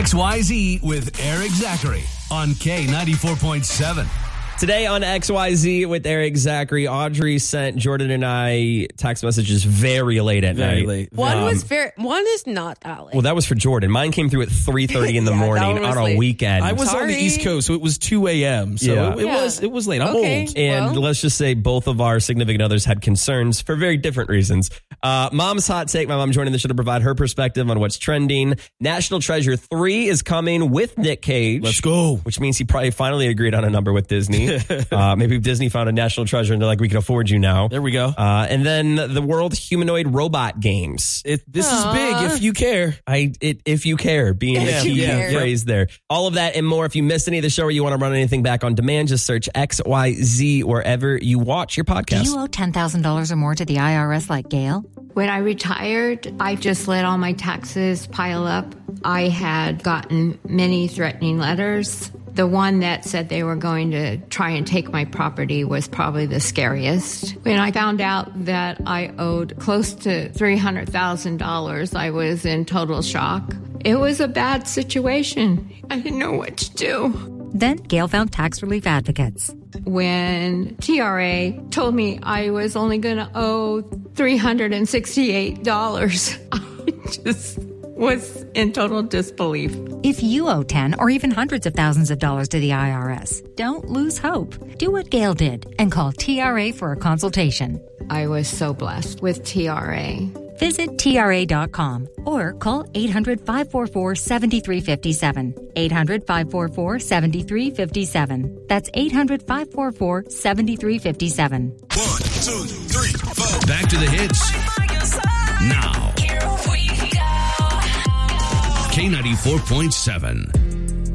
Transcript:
XYZ with Eric Zachary on K94.7. Today on XYZ with Eric Zachary, Audrey sent Jordan and I text messages very late at night. Late. One is not that late. Well, that was for Jordan. Mine came through at 3:30 in the morning on a late. weekend. I was on the Sorry. East Coast, so it was 2 a.m. So it was late. I'm Okay. old. And Well. let's just say both of our significant others had concerns for very different reasons. Mom's hot take. My mom joining the show to provide her perspective on what's trending. National Treasure 3 is coming with Nick Cage. Let's go. Which means he probably finally agreed on a number with Disney. Maybe Disney found a national treasure and they're like, we can afford you now. There we go. And then the World Humanoid Robot Games. This is big if you care. If you care, being the If you key care. phrase there. All of that and more. If you missed any of the show or you want to run anything back on demand, just search XYZ wherever you watch your podcast. Do you owe $10,000 or more to the IRS like Gail? When I retired, I just let all my taxes pile up. I had gotten many threatening letters. The one that said they were going to try and take my property was probably the scariest. When I found out that I owed close to $300,000, I was in total shock. It was a bad situation. I didn't know what to do. Then Gail found tax relief advocates. When TRA told me I was only going to owe $368, I just was in total disbelief. If you owe 10 or even hundreds of thousands of dollars to the IRS, don't lose hope. Do what Gail did and call TRA for a consultation. I was so blessed with TRA. Visit TRA.com or call 800-544-7357. 800-544-7357. That's 800-544-7357. 1, 2, 3, 4. Back to the hits. Now. K94.7.